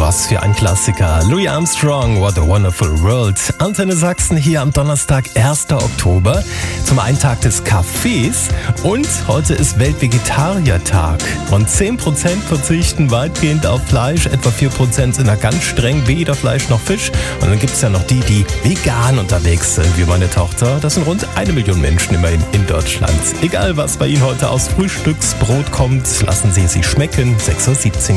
Was für ein Klassiker. Louis Armstrong, What a Wonderful World. Antenne Sachsen hier am Donnerstag, 1. Oktober, zum einen Tag des Kaffees. Und heute ist Weltvegetariertag. Rund 10% verzichten weitgehend auf Fleisch, etwa 4% sind da ganz streng, weder Fleisch noch Fisch. Und dann gibt es ja noch die vegan unterwegs sind, wie meine Tochter. Das sind rund 1 Million Menschen immerhin in Deutschland. Egal, was bei Ihnen heute aus Frühstücksbrot kommt, lassen Sie es sich schmecken. 6:17 Uhr.